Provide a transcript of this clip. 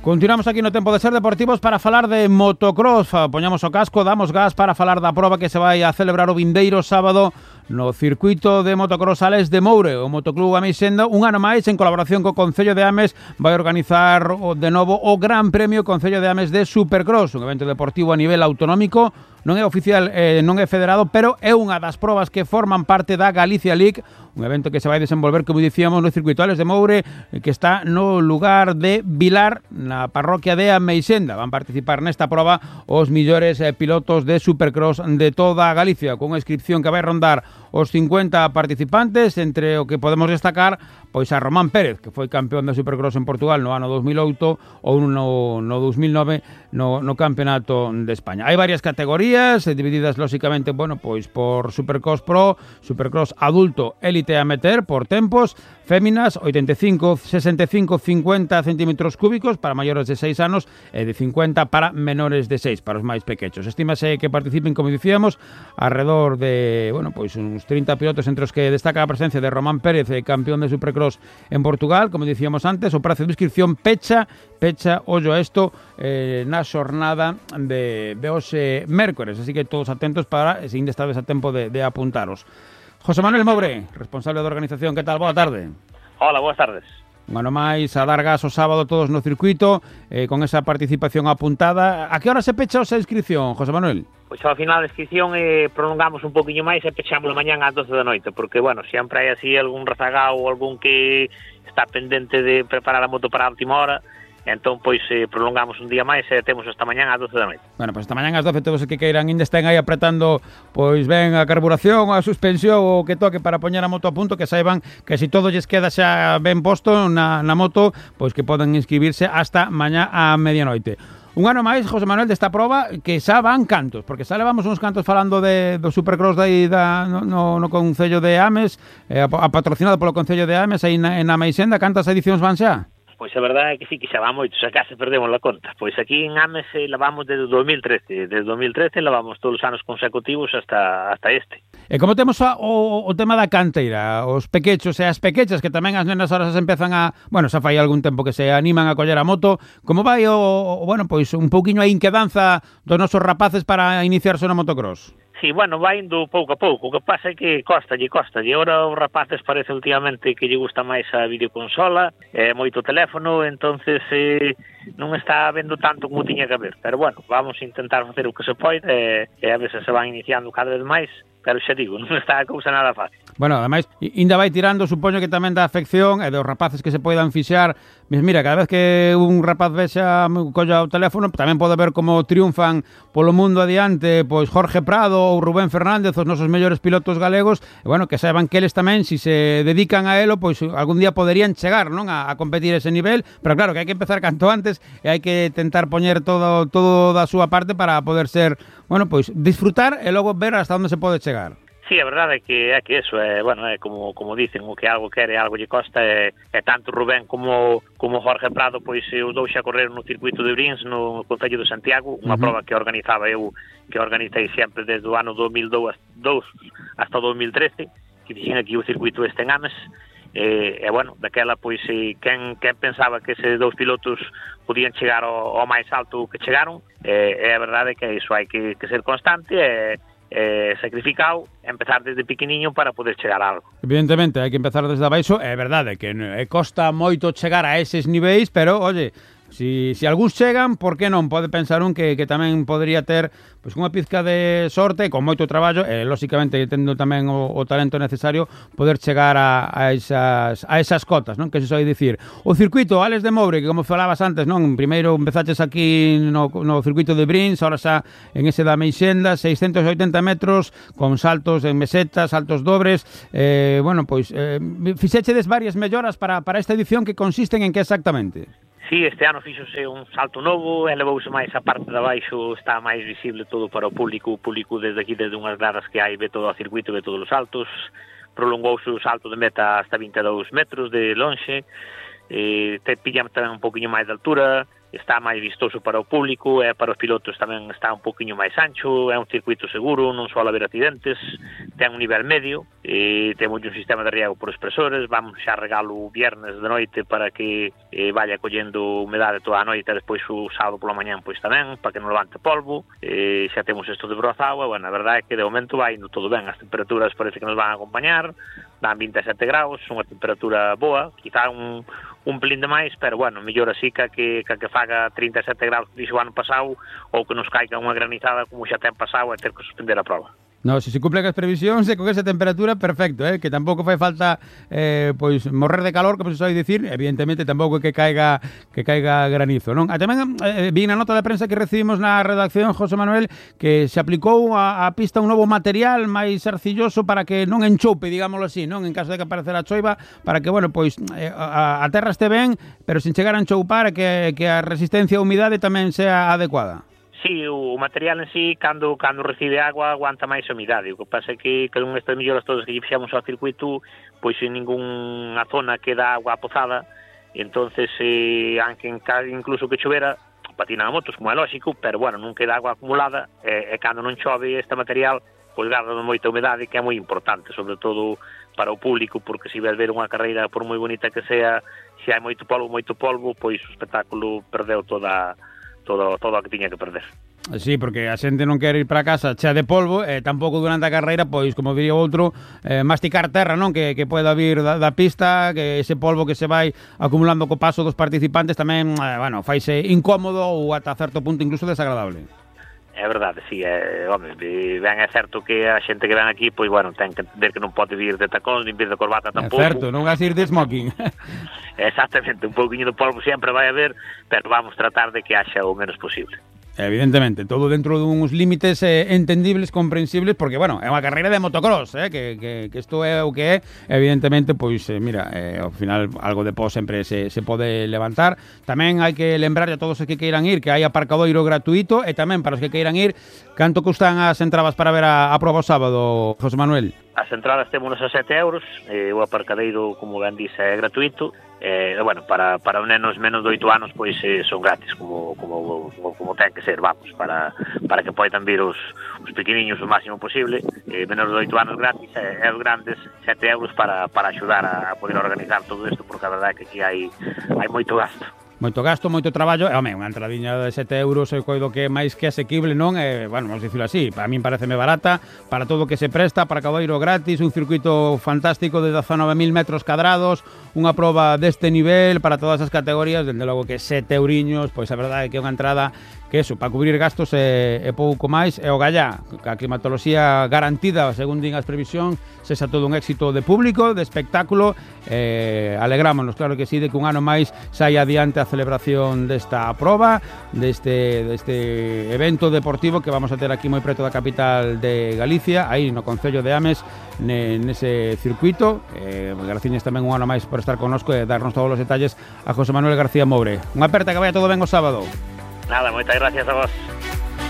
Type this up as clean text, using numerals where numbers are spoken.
Continuamos aquí no Tempo de Ser Deportivos para falar de motocross. Poñamos o casco, damos gas para falar da proba que se vai a celebrar o vindeiro sábado no circuito de motocross Ales de Moure. O Motoclub Ameixenda, un ano máis, en colaboración co Concello de Ames, vai organizar de novo o Gran Premio Concello de Ames de Supercross, un evento deportivo a nivel autonómico. Non é oficial, non é federado, pero é unha das probas que forman parte da Galicia League, un evento que se vai desenvolver, como dicíamos, no circuito Ales de Moure, que está no lugar de Vilar, na parroquia de Ameixenda. Van participar nesta proba os millores pilotos de Supercross de toda a Galicia, con unha inscripción que vai rondar os 50 participantes, entre o que podemos destacar pois a Román Pérez, que foi campeón de Supercross en Portugal no ano 2008 ou no 2009 no Campeonato de España. Hai varias categorías divididas lóxicamente, pois por Supercross Pro, Supercross Adulto, Élite Amateur por tempos, féminas 85, 65, 50 centímetros cúbicos para maiores de 6 anos e de 50 para menores de 6, para os máis pequenos. Estímase que participen, como dicíamos, alrededor de, pois uns 30 pilotos, entre os que destaca a presencia de Román Pérez, campeón de Supercross en Portugal, como dicíamos antes. O prazo de inscripción pecha, ollo a isto, na xornada de hoxe mércores, así que todos atentos para, se ainda estades a tempo de apuntaros. José Manuel Moure, responsable da organización, que tal? Boa tarde. Hola, boas tardes. Un ano máis a dar gas o sábado todos no circuito, con esa participación apuntada. A que hora se pecha esa inscripción, José Manuel? Pois ao final da inscripción prolongamos un poquinho máis e pechamos a mañán ás 12 da noite, porque, sempre hai así algún rezagao ou algún que está pendente de preparar a moto para a última hora. Entón, pois, prolongamos un día máis e temos esta mañán ás 12 da noite. Pois esta mañán ás 12 todos os que queiran ainda estén aí apretando, pois ben a carburación, a suspensión, o que toque para poñer a moto a punto, que saiban que se todo lles queda xa ben posto na moto, pois que poden inscribirse hasta mañá a medianoite. Un ano máis, José Manuel, desta proba, que xa van cantos, porque xa levamos uns cantos falando do Supercross no Concello de Ames, patrocinado polo Concello de Ames, aí en Ameixenda. Cantas edicións van xa? Pois a verdade é que sí, que xa van moitos, xa case perdemos a conta. Pois aquí en Ames lavamos desde 2013, lavamos todos os anos consecutivos hasta este. E como temos o tema da canteira, os pequechos e as pequechas, que tamén as nenas ahora se empezan a, xa fai algún tempo que se animan a coller a moto, como vai pois un pouquiño a inquedanza dos nosos rapaces para iniciarse no motocross? Sí, vai indo pouco a pouco. O que pasa é que costalle. Ora os rapaces parece últimamente que lle gusta máis a videoconsola, moito teléfono, entonces non está vendo tanto como tiña que haber. Pero vamos a intentar facer o que se pode e a veces se van iniciando cada vez máis, pero xa digo, non está a cousa nada fácil. Ademais, ainda vai tirando, supoño que tamén da afección e dos rapaces que se poidan fixar. Mira, cada vez que un rapaz vexa colla o teléfono, tamén pode ver como triunfan polo mundo adiante, pois Jorge Prado ou Rubén Fernández, os nosos mellores pilotos galegos, e que saiban que eles tamén, se se dedican a elo, pois algún día poderían chegar, non, a competir ese nivel, pero claro, que hai que empezar canto antes e hai que tentar poñer todo da súa parte para poder ser, pois disfrutar e logo ver hasta onde se pode chegar. Sí, a verdade é que eso é, é como dicen, o que algo quere, algo lle costa, é tanto Rubén como Jorge Prado, pois os dous xa correron no circuito de Brins, no Concello de Santiago, unha proba que organizaba eu, que organizei sempre desde o ano 2002 hasta o 2013, que dixen aquí o circuito este en Ames, daquela, pois, quen pensaba que eses dous pilotos podían chegar ao máis alto que chegaron, a verdade é que iso hai que ser constante sacrificado, empezar desde pequeniño para poder chegar a algo. Evidentemente, hai que empezar desde abaixo. É verdade que costa moito chegar a eses niveis, pero, si algúns chegan, por que non? Pode pensar un que tamén podría ter pois unha pizca de sorte, con moito traballo, e lóxicamente tendo tamén o talento necesario, poder chegar a esas cotas, non? Que se soe dicir. O circuito Ales de Moure, que como falabas antes, non? Primeiro empezaches aquí no circuito de Brins, ahora xa en ese da Ameixenda, 680 metros, con saltos en mesetas, saltos dobres, fixechedes varias melloras para esta edición, que consisten en que exactamente? Sí, este ano fíxose un salto novo, elevouse máis a parte de abaixo, está máis visible todo para o público desde aquí, desde unhas gradas que hai, ve todo o circuito, ve todos os saltos, prolongouse o salto de meta hasta 22 metros de lonxe, te pilla tamén un poquinho máis de altura, está máis vistoso para o público, e para os pilotos tamén está un poquinho máis ancho, é un circuito seguro, non só haber accidentes, ten un nivel medio, e temos un sistema de riego por expresores, vamos xa regalo o viernes de noite para que vaya collendo humedade toda a noite, e despois o sábado pola mañán pois tamén, para que non levante polvo, xa temos isto de brozado, e bueno, a verdade é que de momento vai indo todo ben, as temperaturas parece que nos van a acompañar, dan 27 graus, unha temperatura boa, quizá un pelín de máis, pero bueno, mellor así que faga 37 graus que dixo o ano pasado, ou que nos caiga unha granizada como xa ten pasado e ter que suspender a prova. No, se cumplen as previsións e con esa temperatura, perfecto, que tampouco fai falta pois morrer de calor, como se sabe dicir, evidentemente tampouco que caiga granizo, non? Tamén vi na nota de prensa que recibimos na redacción, José Manuel, que se aplicou a pista un novo material máis arcilloso para que non enchoupe, digámoslo así, non? En caso de que aparecera a choiva, para que, bueno, pois a terra este ben, pero sin chegar a enchoupar e que a resistencia a humidade tamén sea adecuada. Sí, o material en sí, cando recibe agua, aguanta máis a humidade. O que pasa é que con estas melloras todas que fixamos ao circuito, pois en ningunha zona queda agua pozada, entonces, incluso que chovera, patinan a motos, como é lógico, pero, bueno, non queda agua acumulada, e cando non chove este material, pois garda moita humedade, que é moi importante, sobre todo para o público, porque se ves ver unha carreira, por moi bonita que sea, se hai moito polvo, pois o espectáculo perdeu todo o que tiña que perder. Sí, porque a xente non quere ir para casa chea de polvo, tampouco durante a carreira, pois, como diría outro, masticar terra, non? Que poida vir da pista, que ese polvo que se vai acumulando co paso dos participantes tamén, bueno, faise incómodo ou ata certo punto incluso desagradable. É verdade, sí, home, ben é certo que a xente que ven aquí, pois, bueno, ten que entender que non pode vir de tacón, nin vir de corbata tampouco. É certo, non vas ir de smoking. Exactamente, un pouquinho de polvo sempre vai haber, pero vamos tratar de que haxa o menos posible. Evidentemente, todo dentro duns límites entendibles, comprensibles, porque, bueno, é unha carreira de motocross, que isto é o que é, evidentemente, pois, mira, ao final, algo de pó sempre se pode levantar. Tamén hai que lembrar a todos os que queiran ir que hai aparcadoiro gratuito, e tamén para os que queiran ir, canto custan as entradas para ver a proba o sábado, José Manuel? As entradas temos a 7 euros, o aparcadeiro, como ben dice, é gratuito, bueno, para os nenos menos de 8 anos, pois son gratis, como ten que ser, vamos, para que poidan vir os pequeniños o máximo posible, menos de 8 anos gratis, e os grandes 7 euros para axudar a poder organizar todo isto, porque a verdade é que aquí hai moito gasto. Moito gasto, moito traballo, e, home, unha entradiña de 7 euros eu coido que é máis que asequible, non? Bueno, vamos dicirlo así, para min pareceme barata, para todo o que se presta, para caboiro gratis, un circuito fantástico de 19.000 metros cadrados, unha proba deste nivel para todas as categorías, dende logo que 7 euriños, pois a verdade é que é unha entrada que eso, para cubrir gastos e pouco máis, e o gallá, a climatoloxía garantida, según din as previsións, sexa todo un éxito de público, de espectáculo, alegrámonos, claro que sí, de que un ano máis saia adiante a celebración desta proba, deste evento deportivo que vamos a ter aquí moi preto da capital de Galicia, aí no concello de Ames, nese circuito. Graciñas tamén un ano máis por estar connosco e darnos todos os detalles a José Manuel García Moure. Unha aperta, que vaya todo ben o sábado. Nada, moitas gracias a vos.